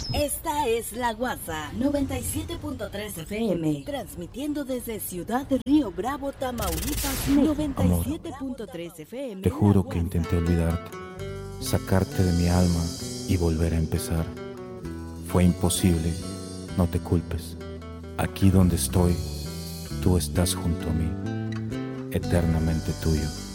Esta es La Guasa 97.3 FM, transmitiendo desde Ciudad de Río Bravo, Tamaulipas. 97.3 FM. Te juro que intenté olvidarte, sacarte de mi alma y volver a empezar. Fue imposible, no te culpes. Aquí donde estoy, tú estás junto a mí, eternamente tuyo.